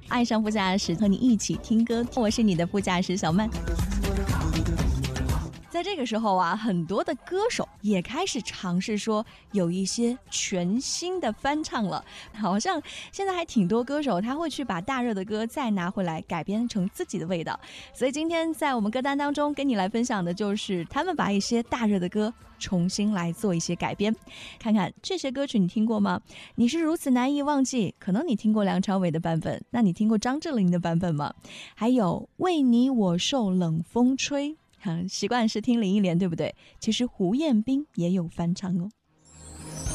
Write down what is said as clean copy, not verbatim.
爱上副驾驶，和你一起听歌，我是你的副驾驶小曼。在这个时候啊，很多的歌手也开始尝试说有一些全新的翻唱了，好像现在还挺多歌手他会去把大热的歌再拿回来改编成自己的味道。所以今天在我们歌单当中跟你来分享的就是他们把一些大热的歌重新来做一些改编，看看这些歌曲你听过吗？你是如此难以忘记，可能你听过梁朝伟的版本，那你听过张智霖的版本吗？还有为你我受冷风吹，习惯是听林忆莲对不对？其实胡彦斌也有翻唱哦。